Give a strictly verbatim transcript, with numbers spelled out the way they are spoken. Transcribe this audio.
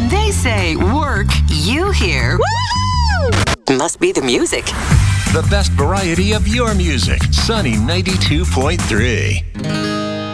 When they say work, you hear woo! Must be the music. The best variety of your music. Sunny ninety-two point three.